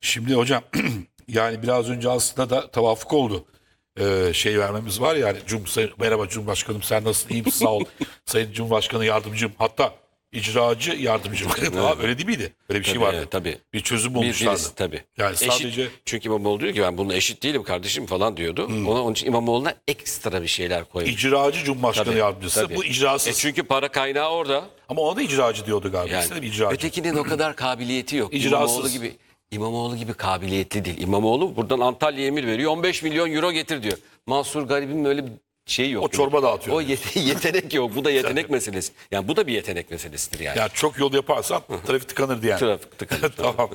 Şimdi hocam yani biraz önce aslında da tevafuk oldu. Şey vermemiz var ya, yani merhaba Cumhurbaşkanım, sen nasılsın, iyi misin, sağ ol. Sayın Cumhurbaşkanı yardımcım, hatta icracı yardımcım. Daha öyle değil miydi? Öyle bir şey vardı. Tabii. Bir çözüm bulmuşlardı. Tabii. Yani Eşit, sadece çünkü İmamoğlu diyor ki ben bununla eşit değilim kardeşim falan diyordu. Onun için İmamoğlu'na ekstra bir şeyler koymuş. icracı Cumhurbaşkanı Tabii, yardımcısı. tabii. Bu icrasız. Çünkü para kaynağı orada. Ama ona da icracı diyordu galiba. Yani, İstedim icracı. ötekinin o kadar kabiliyeti yok. İcrasız. İmamoğlu gibi kabiliyetli değil. İmamoğlu buradan Antalya'ya emir veriyor. 15 milyon euro getir diyor. Mansur Garib'in öyle bir şeyi yok. O çorba dağıtıyor. O yetenek yok. Bu da yetenek meselesi. Yani bu da bir yetenek meselesidir yani. Yani çok yol yaparsan trafik tıkanır yani. Trafik tıkanır. Tamam.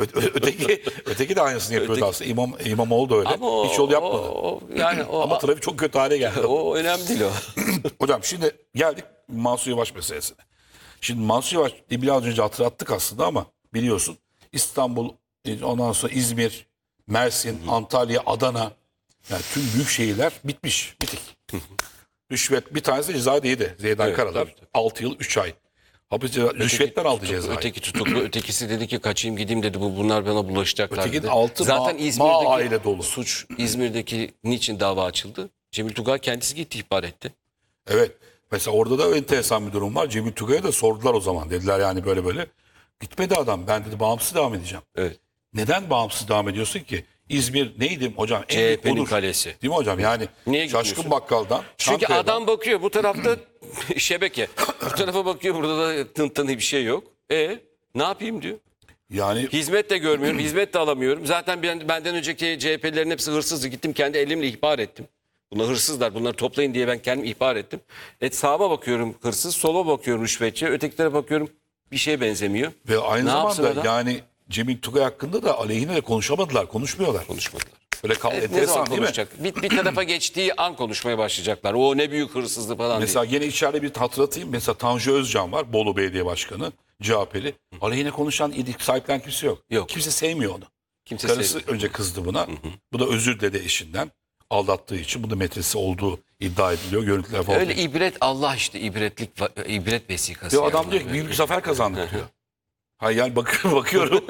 Öteki de aynısını yapıyordu aslında. İmamoğlu da öyle. Ama Hiç yol yapmadı. Yani Ama trafik çok kötü hale geldi. o önemli değil o. Hocam şimdi geldik Mansur Yavaş meselesine. Şimdi Mansur Yavaş biraz önce hatırlattık aslında ama biliyorsun İstanbul, ondan sonra İzmir, Mersin, Antalya, Adana, yani tüm büyük şehirler bitmiş. Bitik. Rüşvet, bir tanesi de ceza yedi. Zeydan Evet, Karalar tabii. 6 yıl 3 ay. Hapis rüşvetten aldı cezayı. Öteki tutuklu. Ötekisi dedi ki kaçayım gideyim dedi. Bunlar bana bulaşacaklar Ötekinin dedi. altı Zaten ma İzmir'deki aile dolu. suç, İzmir'deki niçin dava açıldı? Cemil Tugay kendisi gitti ihbar etti. Evet. Mesela orada da enteresan bir durum var. Cemil Tugay'a da sordular o zaman. Dediler yani böyle böyle. Gitmedi adam. Ben dedi bağımsız devam edeceğim. Evet. Neden bağımsız devam ediyorsun ki? İzmir neydi hocam? En büyük CHP'nin onur. kalesi. Değil mi hocam? Yani Niye Şaşkın gitmiyorsun? Bakkal'dan. Çünkü Çankaya'dan- adam bakıyor bu tarafta şebeke. Bu tarafa bakıyor burada da tıntanı bir şey yok. Ne yapayım diyor. Yani Hizmet de görmüyorum, hizmet de alamıyorum. Zaten benden önceki CHP'lilerin hepsi hırsızdı. Gittim kendi elimle ihbar ettim. Bunlar hırsızlar, bunları toplayın diye ben kendim ihbar ettim. Sağıma bakıyorum hırsız, sola bakıyorum rüşvetçi, ötekilere bakıyorum bir şeye benzemiyor. ve aynı Ne yapsın zamanda adam? yani Cemil Tugay hakkında da aleyhine de konuşamadılar. Konuşmuyorlar. Konuşmadılar. Böyle Ne zaman enteresan değil mi? konuşacak? Bir tarafa geçtiği an konuşmaya başlayacaklar. O ne büyük hırsızlığı falan Mesela gene içeride bir hatırlatayım. Mesela Tanju Özcan var. Bolu Belediye Başkanı. CHP'li. Aleyhine konuşan, sahiplen kimse yok. Yok. Kimse sevmiyor onu. Kimse Karısı sevmiyor. önce kızdı buna. Bu da özür diledi eşinden. Aldattığı için. Bu da metresi olduğu iddia ediliyor. Görüntüler falan. Öyle ibret Allah işte ibret vesikası. Diyor, yani adam bunlar diyor ki böyle. büyük bir zafer kazandık diyor. Ha yani bakıyorum.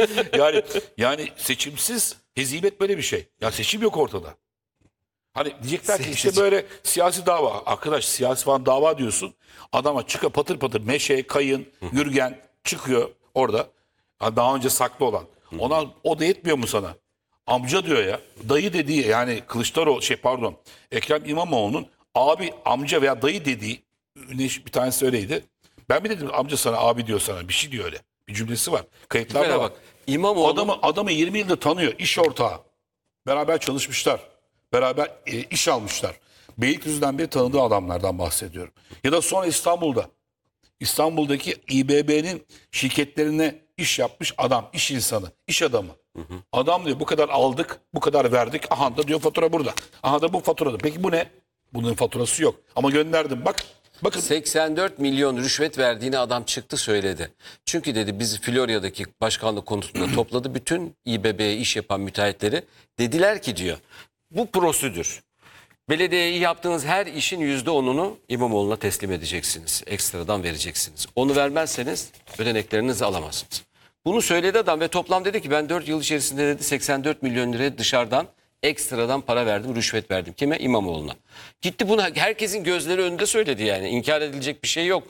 yani seçimsiz hezimet böyle bir şey. Ya seçim yok ortada. Hani diyecekler ki işte böyle siyasi dava. Arkadaş siyasi falan dava diyorsun. Adama çıkıyor patır patır meşe, kayın, yürgen çıkıyor orada. Ha, daha önce saklı olan. Ona o da yetmiyor mu sana? Amca diyor ya. Dayı dediği yani Kılıçdaroğlu Ekrem İmamoğlu'nun abi, amca veya dayı dediği bir tanesi öyleydi. Ben mi dedim amca sana, abi diyor sana, bir şey diyor öyle. Bir cümlesi var. Kayıtlarda Böyle var. bak İmamoğlu Adamı 20 yıldır tanıyor. İş ortağı. Beraber çalışmışlar. Beraber iş almışlar. Beylikdüzü'nden beri tanıdığı adamlardan bahsediyorum. Ya da sonra İstanbul'daki İBB'nin şirketlerine iş yapmış adam, iş insanı, iş adamı. Adam diyor bu kadar aldık, bu kadar verdik. Aha da diyor fatura burada. Aha da bu faturada. Peki bu ne? Bunun faturası yok. Ama gönderdim bak. Bakın 84 milyon rüşvet verdiğini adam çıktı söyledi. Çünkü dedi biz Florya'daki başkanlık konutunda topladı bütün İBB'ye iş yapan müteahhitleri. Dediler ki diyor bu prosedür. Belediyeye yaptığınız her işin %10'unu İmamoğlu'na teslim edeceksiniz. Ekstradan vereceksiniz. Onu vermezseniz ödeneklerinizi alamazsınız. Bunu söyledi adam ve toplam dedi ki ben 4 yıl içerisinde dedi 84 milyon liraya dışarıdan ekstradan para verdim, rüşvet verdim. Kime? İmamoğlu'na. Gitti bunu herkesin gözleri önünde söyledi yani. İnkar edilecek bir şey yok.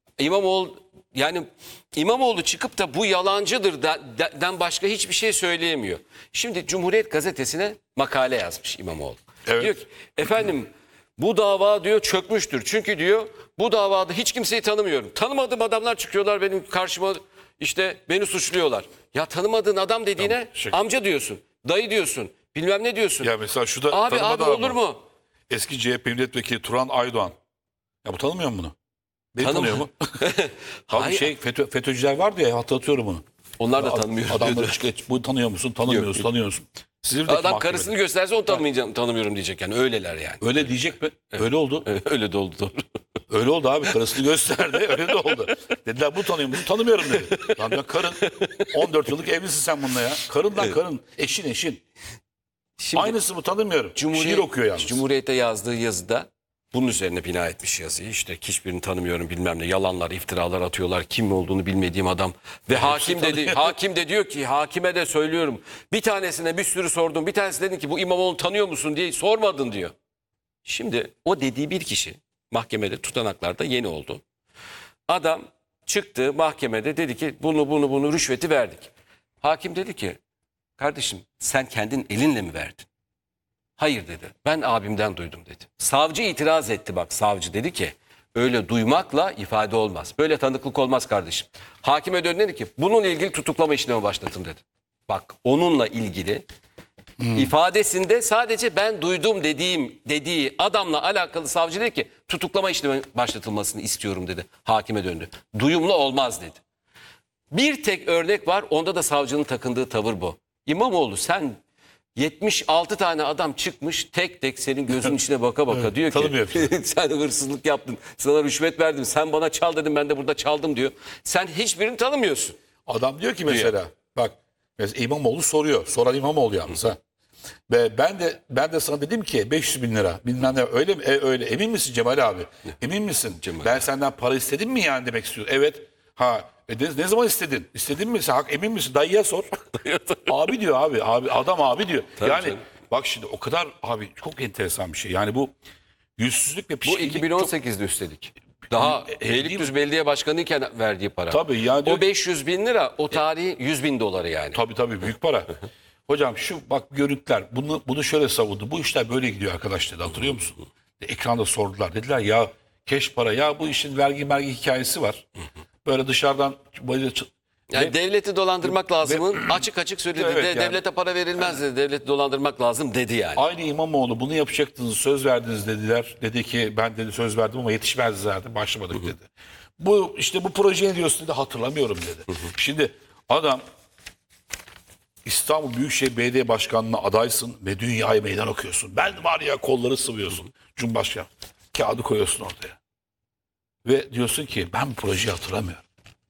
İmamoğlu çıkıp da bu yalancıdır den başka hiçbir şey söyleyemiyor. Şimdi Cumhuriyet Gazetesi'ne makale yazmış İmamoğlu. Evet. Diyor ki efendim bu dava diyor çökmüştür. Çünkü diyor bu davada hiç kimseyi tanımıyorum. Tanımadığım adamlar çıkıyorlar benim karşıma işte beni suçluyorlar. Ya tanımadığın adam dediğine Tamam, amca diyorsun, dayı diyorsun, bilmem ne diyorsun. ya mesela şu da Abi tanımadı olur mu? Eski CHP milletvekili Turan Aydoğan. Ya bu tanımıyor mu bunu? Beni Tanımıyor. tanıyor mu? Abi Hayır. FETÖ'cüler vardı ya, hatırlatıyorum bunu. Onlar da tanımıyor. Adamları çıkıyor. Bu tanıyor musun? Tanımıyoruz, Yok. tanıyorsun. Silivri'deki Adam mahkemede. karısını gösterse onu tanımıyorum diyecek yani öyleler yani. Öyle diyecek mi? Öyle oldu. Öyle de oldu doğru. Öyle oldu abi. Karısını gösterdi. Öyle de oldu. Dediler bu tanıyor musun? Tanımıyorum dedi. Lan ya karın. 14 yıllık evlisin sen bununla ya. Karından karın. Eşin. Şimdi Aynısı mı, tanımıyorum. Şiir okuyor yalnız. Cumhuriyet'e yazdığı yazıda Bunun üzerine bina etmiş yazıyı. İşte hiçbirini tanımıyorum bilmem ne. Yalanlar, iftiralar atıyorlar. Kim olduğunu bilmediğim adam. Ve hakim de diyor ki hakime de söylüyorum. Bir tanesine bir sürü sordum. Bir tanesi dedi ki bu İmamoğlu tanıyor musun diye sormadın diyor. Şimdi o dediği bir kişi mahkemede tutanaklarda yeni oldu. Adam çıktı mahkemede dedi ki bunu rüşveti verdik. Hakim dedi ki kardeşim sen kendin elinle mi verdin? Hayır dedi. Ben abimden duydum dedi. Savcı itiraz etti bak. Savcı dedi ki öyle duymakla ifade olmaz. Böyle tanıklık olmaz kardeşim. Hakime döndü dedi ki bununla ilgili tutuklama işlemi başlatın dedi. Bak onunla ilgili ifadesinde sadece ben duydum dediği adamla alakalı savcı dedi ki tutuklama işlemi başlatılmasını istiyorum dedi. Hakime döndü. Duyumlu olmaz dedi. Bir tek örnek var. Onda da savcının takındığı tavır bu. İmamoğlu sen 76 tane adam çıkmış tek tek senin gözünün içine baka baka diyor ki sen hırsızlık yaptın, sana rüşvet verdim, sen bana çal dedim ben de burada çaldım diyor. Sen hiçbirini tanımıyorsun. Adam diyor ki mesela bak mesela İmamoğlu soruyor. Soran İmamoğlu yalnız ha. Ve ben de sana dedim ki 500 bin lira bilmem ne öyle mi? Öyle emin misin Cemal abi? Emin misin? Cemal. Ben senden para istedim mi yani demek istiyorum. Evet. Ha ne zaman istedin? İstedin mi? Sen emin misin? Dayıya sor. Abi diyor abi adam abi diyor. Tabii yani canım. bak şimdi o kadar abi çok enteresan bir şey. Yani bu yüzsüzlük ve Bu pişkinlik 2018'de üstelik. Daha Beylikdüzü Belediye Başkanıyken verdiği para. Tabii yani o 500 bin lira o tarihi 100 bin doları yani. Tabii büyük para. Hocam şu bak görüntüler bunu şöyle savundu. Bu işler böyle gidiyor arkadaş dedi hatırlıyor musun? Ekranda sordular. Dediler ya keş para ya bu işin vergi hikayesi var. Böyle dışarıdan böyle Yani devleti dolandırmak lazımın açık açık söyledi. Evet, yani. Devlete para verilmez dedi. Devleti dolandırmak lazım dedi yani. Aynı İmamoğlu bunu yapacaktınız söz verdiniz dediler. Dedi ki ben dedi söz verdim ama yetişmez zaten başlamadık dedi. Bu işte bu projeye diyorsun dedi hatırlamıyorum dedi. Şimdi adam İstanbul Büyükşehir Belediye Başkanlığı'na adaysın ve dünyaya meydan okuyorsun. Ben var ya kolları sıvıyorsun. Cumhurbaşkanı kağıdı koyuyorsun ortaya. Ve diyorsun ki ben bu projeyi hatırlamıyorum.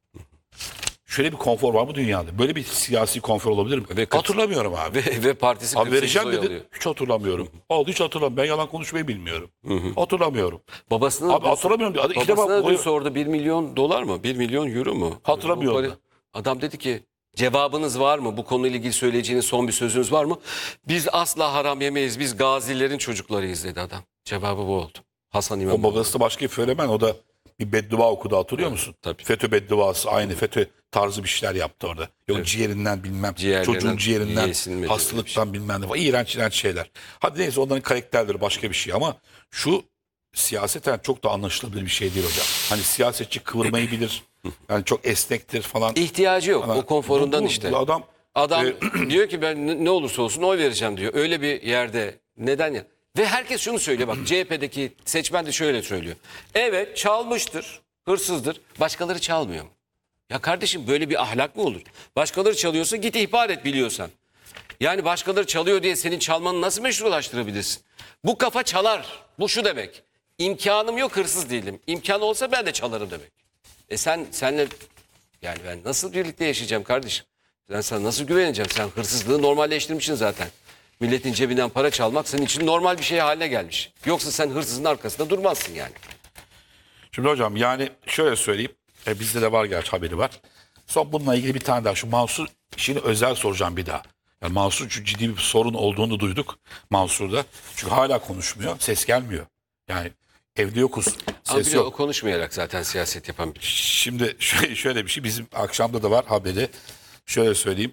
Şöyle bir konfor var mı dünyada? Böyle bir siyasi konfor olabilir mi? Hatırlamıyorum abi. Ve partisi Abi vereceğim oy dedi. alıyor. Hiç hatırlamıyorum. Aldı hiç hatırlamıyorum. Ben yalan konuşmayı bilmiyorum. Hatırlamıyorum. Babasına Abi hatırlamıyorum diyor. İki defa babasına dün oy- sordu 1 milyon dolar mı? 1 milyon euro mu? Hatırlamıyor Bu onu. para- Adam dedi ki cevabınız var mı? Bu konuyla ilgili söyleyeceğiniz son bir sözünüz var mı? Biz asla haram yemeyiz. Biz gazilerin çocuklarıyız dedi adam. Cevabı bu oldu. Hasan O İmamoğlu. babası da başka bir fenomen. O da bir beddua okudu hatırlıyor musun? tabii. FETÖ bedduası aynı FETÖ tarzı bir şeyler yaptı orada. Yok ciğerinden bilmem. Ciğerlerinden Çocuğun ciğerinden yesin mi hastalıktan bilmem ne. İğrenç şeyler. Hadi neyse onların karakterleri başka bir şey ama şu siyaseten çok da anlaşılabilir bir şey değil hocam. Hani siyasetçi kıvırmayı bilir. Yani çok esnektir falan. İhtiyacı yok. O konforundan Bu işte. Adam Adam diyor ki ben ne olursa olsun oy vereceğim diyor. Öyle bir yerde neden ya? Ve herkes şunu söylüyor bak CHP'deki seçmen de şöyle söylüyor. Evet çalmıştır, hırsızdır. Başkaları çalmıyor mu? Ya kardeşim böyle bir ahlak mı olur? Başkaları çalıyorsa git ihbar et biliyorsan. Yani başkaları çalıyor diye senin çalmanı nasıl meşrulaştırabilirsin? Bu kafa çalar. Bu şu demek. İmkanım yok hırsız değilim. İmkanı olsa ben de çalarım demek. Senle yani ben nasıl birlikte yaşayacağım kardeşim? Ben sana nasıl güveneceğim? Sen hırsızlığı normalleştirmişsin zaten. Milletin cebinden para çalmak senin için normal bir şey haline gelmiş. Yoksa sen hırsızın arkasında durmazsın yani. Şimdi hocam yani şöyle söyleyeyim. Bizde de var gerçi haberi var. Son bununla ilgili bir tane daha şu Mansur işini özel soracağım bir daha. Yani Mansur çünkü ciddi bir sorun olduğunu duyduk Mansur'da. Çünkü hala konuşmuyor. Ses gelmiyor. Yani evde yokuz. Ama Ses bir de o yok. konuşmayarak zaten siyaset yapan bir. Şimdi şöyle bir şey bizim akşamda da var haberi. Şöyle söyleyeyim.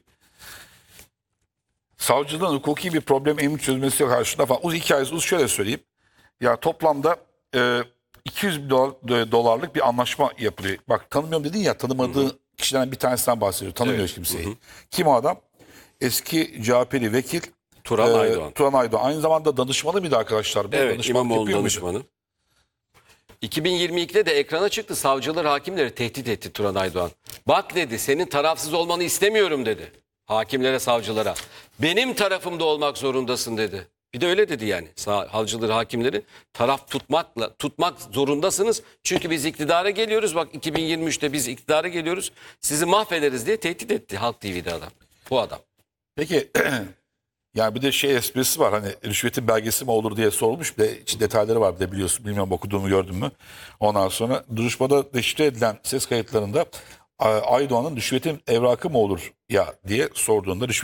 Savcılığın hukuki bir problem emin çözmesi karşısında falan. Hikayesi şöyle söyleyeyim. Ya toplamda 200 bin dolarlık bir anlaşma yapılıyor. Bak tanımıyorum dedin ya tanımadığı kişilerden bir tanesinden bahsediyor. Tanımıyor Evet. kimseyi. Kim o adam? Eski CHP'li vekil Turan Aydoğan. Turan Aydoğan. Aynı zamanda danışmanı mıydı arkadaşlar? Bu Evet danışmanlık İmamoğlu yapıyor muydu? danışmanı. 2022'de de ekrana çıktı. Savcılar hakimleri tehdit etti Turan Aydoğan. Bak dedi senin tarafsız olmanı istemiyorum dedi. Hakimlere savcılara. Benim tarafımda olmak zorundasın dedi. Bir de öyle dedi yani. Savcıları hakimleri taraf tutmak zorundasınız. Çünkü biz iktidara geliyoruz. Bak 2023'te biz iktidara geliyoruz. Sizi mahvederiz diye tehdit etti Halk TV'de adam. Bu adam. Peki Yani bir de şey esprisi var, hani rüşvetin belgesi mi olur diye sorulmuş. Bir de içi detayları var, bir de biliyorsun, bilmiyorum okuduğumu gördün mü. Ondan sonra duruşmada deşifre edilen ses kayıtlarında Aydoğan'ın rüşvetin evrakı mı olur ya diye sorduğunda, rüşvet